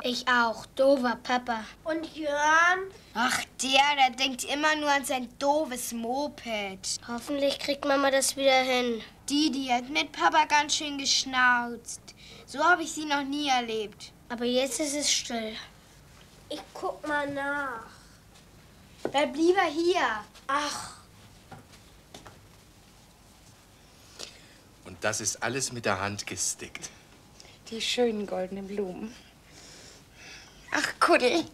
Ich auch. Doofer Papa. Und Jörn? Ach, der denkt immer nur an sein doofes Moped. Hoffentlich kriegt Mama das wieder hin. Die hat mit Papa ganz schön geschnauzt. So habe ich sie noch nie erlebt. Aber jetzt ist es still. Ich guck mal nach. Bleib lieber hier. Ach. Und das ist alles mit der Hand gestickt. Die schönen goldenen Blumen. Ach, Kuddel.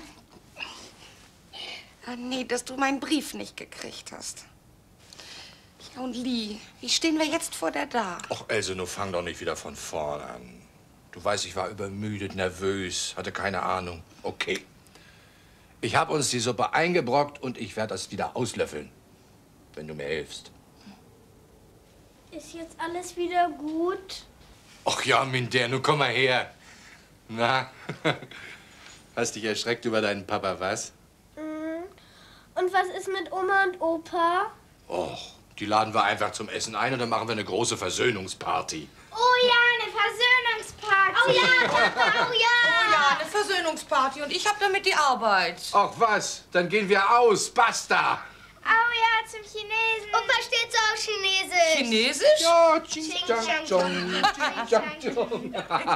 Ah, nee, dass du meinen Brief nicht gekriegt hast. Ja, und Lee, wie stehen wir jetzt vor der da? Och, Else, nun fang doch nicht wieder von vorn an. Du weißt, ich war übermüdet, nervös, hatte keine Ahnung. Okay. Ich habe uns die Suppe eingebrockt und ich werde das wieder auslöffeln, wenn du mir hilfst. Ist jetzt alles wieder gut? Och ja, Minder, nun komm mal her. Na, hast dich erschreckt über deinen Papa, was? Und was ist mit Oma und Opa? Och, die laden wir einfach zum Essen ein und dann machen wir eine große Versöhnungsparty. Oh ja, eine Versöhnungsparty. Oh ja, Papa, oh ja. Oh ja, eine Versöhnungsparty und ich hab damit die Arbeit. Ach was, dann gehen wir aus, basta. Oh ja, zum Chinesen. Opa steht so auf Chinesisch. Chinesisch? Ja, Ching, chang, chong. Ching, chang, chong.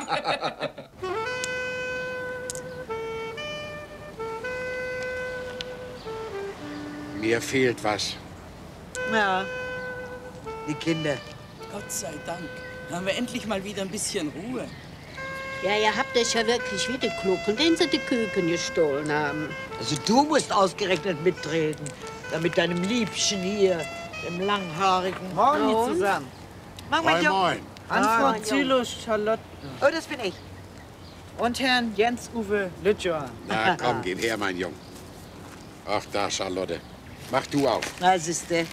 Mir fehlt was. Ja, die Kinder. Gott sei Dank. Da haben wir endlich mal wieder ein bisschen Ruhe. Ja, ihr habt euch ja wirklich wie die Klucken, den sie die Küken gestohlen haben. Also du musst ausgerechnet mittreten, da mit deinem Liebchen hier, dem langhaarigen. Morgen zusammen. Mach mal Moin, moin. Anfrau Zylus Charlotte. Oh, das bin ich. Und Herrn Jens-Uwe Lüttjohann. Na komm, geh her, mein Jung. Ach da, Charlotte. Mach du auf. Na, siehste.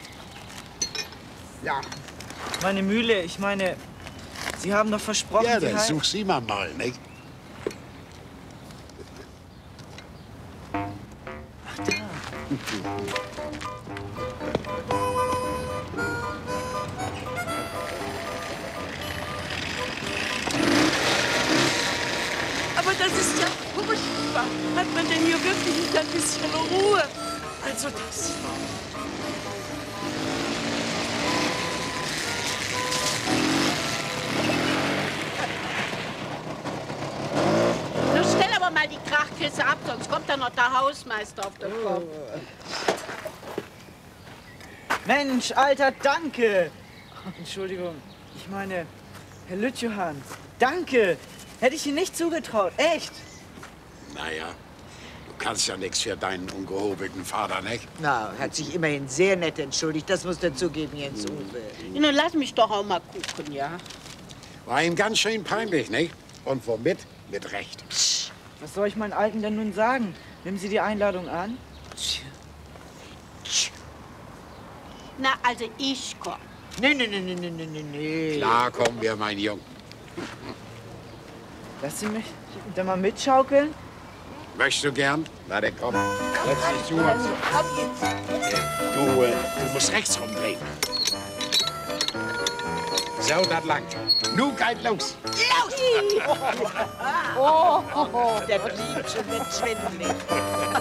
Ja. Meine Mühle, ich meine, Sie haben doch versprochen, Ja, Sie dann such sie mal, nicht? Ach, da. Aber das ist ja furchtbar. Hat man denn hier wirklich nicht ein bisschen Ruhe? Also das... Nun stell aber mal die Krachkiste ab, sonst kommt da noch der Hausmeister auf den Kopf. Mensch, Alter, danke! Entschuldigung, ich meine, Herr Lüttjohann, danke! Hätte ich Ihnen nicht zugetraut, echt! Naja, du kannst ja nichts für deinen ungehobelten Vater, nicht? Na, hat sich immerhin sehr nett entschuldigt. Das muss dazugeben, Jens Uwe. Nun lass mich doch auch mal gucken, ja? War ihm ganz schön peinlich, nicht? Und womit? Mit Recht. Was soll ich meinen Alten denn nun sagen? Nehmen Sie die Einladung an? Na, also ich komm. Nee. Klar kommen wir, mein Jung. Lass Sie mich da mal mitschaukeln? Möchtest du gern? Na, dann komm. Setz dich zu uns. Du musst rechts rumdrehen. So, das lang. Nu geht los. Oh, der Liebchen wird schwindelig.